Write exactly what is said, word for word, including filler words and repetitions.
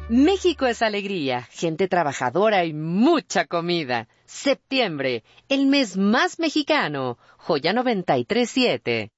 México es alegría, gente trabajadora y mucha comida. Septiembre, el mes más mexicano. Joya noventa y tres punto siete.